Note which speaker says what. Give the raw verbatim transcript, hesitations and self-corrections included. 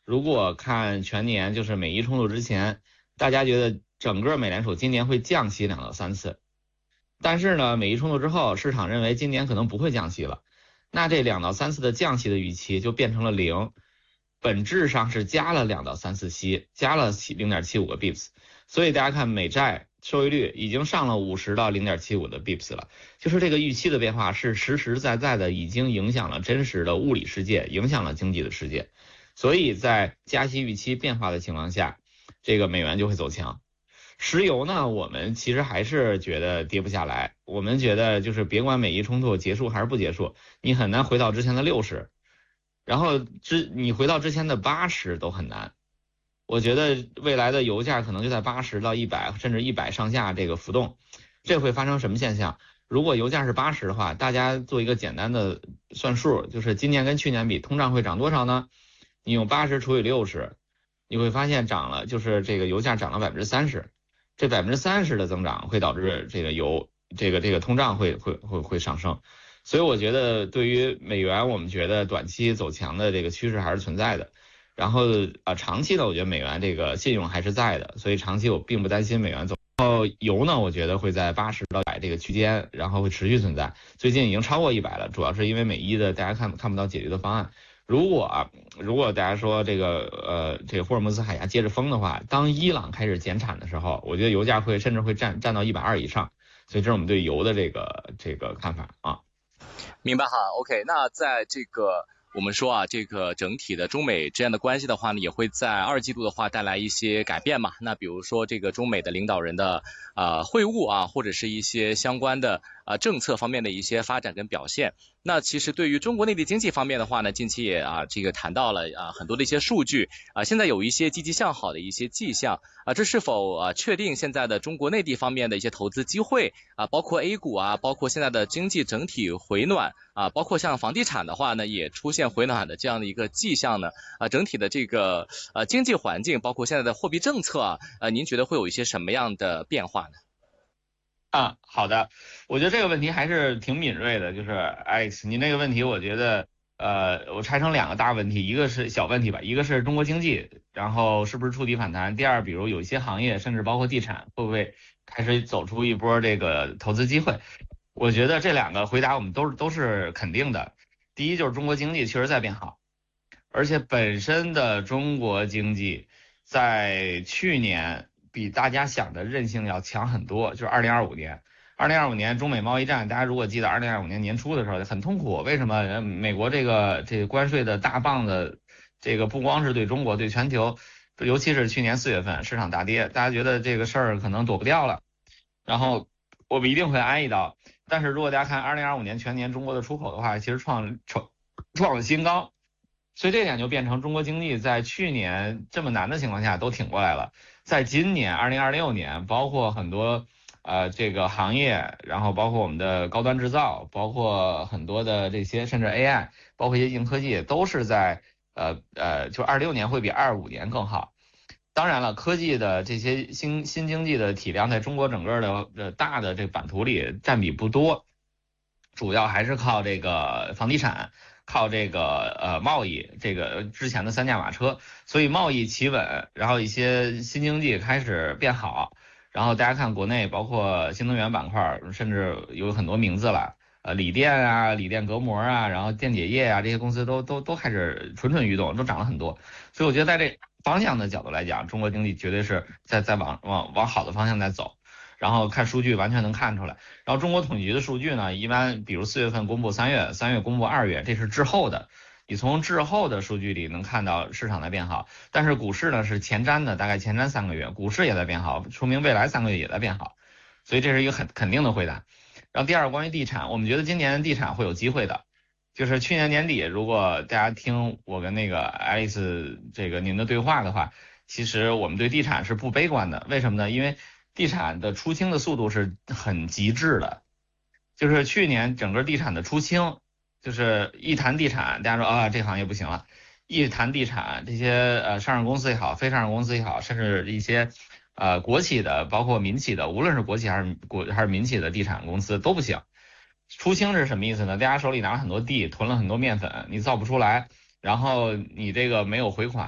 Speaker 1: 如果看全年，就是美伊冲突之前，大家觉得整个美联储今年会降息两到三次，但是呢，美伊冲突之后，市场认为今年可能不会降息了，那这两到三次的降息的预期就变成了零，本质上是加了两到三次息，加了零点七五个 bips， 所以大家看美债收益率已经上了五十到零点七五的 bips 了，就是这个预期的变化是实实在在的，已经影响了真实的物理世界，影响了经济的世界，所以在加息预期变化的情况下，这个美元就会走强。石油呢，我们其实还是觉得跌不下来，我们觉得就是别管美伊冲突结束还是不结束，你很难回到之前的六十，然后之你回到之前的八十都很难。我觉得未来的油价可能就在八十到一百甚至一百上下这个浮动，这会发生什么现象？如果油价是八十的话，大家做一个简单的算数，就是今年跟去年比，通胀会涨多少呢？你用八十除以六十，你会发现涨了，就是这个油价涨了百分之三十，这百分之三十的增长会导致这个油这个这个通胀会会会会上升。所以我觉得对于美元，我们觉得短期走强的这个趋势还是存在的。然后啊，长期呢，我觉得美元这个信用还是在的，所以长期我并不担心美元走。然后油呢，我觉得会在八十到一百这个区间，然后会持续存在。最近已经超过一百了，主要是因为美伊的大家看看不到解决的方案。如果啊，如果大家说这个呃这个霍尔木兹海峡接着封的话，当伊朗开始减产的时候，我觉得油价会甚至会站站到一百二以上。所以这是我们对油的这个这个看法啊。
Speaker 2: 明白哈 ，OK， 那在这个我们说啊，这个整体的中美之间的关系的话呢，也会在二季度的话带来一些改变嘛。那比如说这个中美的领导人的呃会晤啊，或者是一些相关的呃政策方面的一些发展跟表现。那其实对于中国内地经济方面的话呢，近期也啊这个谈到了啊很多的一些数据啊，现在有一些积极向好的一些迹象啊，这是否啊确定现在的中国内地方面的一些投资机会啊，包括 A 股啊，包括现在的经济整体回暖啊，包括像房地产的话呢，也出现回暖的这样的一个迹象呢啊，整体的这个呃经济环境，包括现在的货币政策啊，呃您觉得会有一些什么样的变化呢？
Speaker 1: 啊，好的，我觉得这个问题还是挺敏锐的，就是 Alex，您这个问题，我觉得，呃，我拆成两个大问题，一个是小问题吧，一个是中国经济，然后是不是触底反弹？第二，比如有一些行业，甚至包括地产，会不会开始走出一波这个投资机会？我觉得这两个回答我们都是都是肯定的。第一就是中国经济确实在变好，而且本身的中国经济在去年比大家想的韧性要强很多，就是二零二五年，二零二五年中美贸易战，大家如果记得二零二五年年初的时候很痛苦，为什么？美国这个这个关税的大棒子，这个不光是对中国，对全球，尤其是去年四月份市场大跌，大家觉得这个事儿可能躲不掉了，然后我们一定会挨一刀。但是如果大家看二零二五年全年中国的出口的话，其实创创创了新高。所以这点就变成中国经济在去年这么难的情况下都挺过来了，在今年二零二六年，包括很多呃这个行业，然后包括我们的高端制造，包括很多的这些甚至 A I， 包括一些硬科技，都是在呃呃就二六年会比二五年更好。当然了，科技的这些新新经济的体量在中国整个的呃大的这个版图里占比不多，主要还是靠这个房地产。靠这个呃贸易，这个之前的三驾马车，所以贸易企稳，然后一些新经济开始变好，然后大家看国内包括新能源板块，甚至有很多名字了，呃锂电啊、锂电隔膜啊，然后电解液啊这些公司都都都开始蠢蠢欲动，都涨了很多，所以我觉得在这方向的角度来讲，中国经济绝对是在在往往往好的方向在走。然后看数据完全能看出来，然后中国统计局的数据呢，一般比如四月份公布三月，三月公布二月，这是滞后的，你从滞后的数据里能看到市场在变好，但是股市呢是前瞻的，大概前瞻三个月，股市也在变好，说明未来三个月也在变好，所以这是一个很肯定的回答。然后第二个关于地产，我们觉得今年地产会有机会的，就是去年年底，如果大家听我跟那个爱丽丝这个您的对话的话，其实我们对地产是不悲观的，为什么呢？因为地产的出清的速度是很极致的，就是去年整个地产的出清，就是一谈地产，大家说啊这行业不行了，一谈地产，这些呃上市公司也好，非上市公司也好，甚至一些呃国企的，包括民企的，无论是国企还是国还是民企的地产公司都不行。出清是什么意思呢？大家手里拿了很多地，囤了很多面粉，你造不出来，然后你这个没有回款